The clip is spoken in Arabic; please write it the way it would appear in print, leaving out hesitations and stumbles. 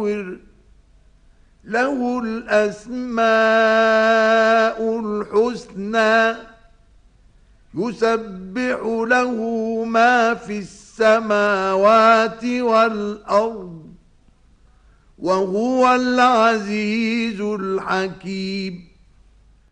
صور له الأسماء الحسنى يسبح له ما في السماوات والأرض وهو العزيز الحكيم.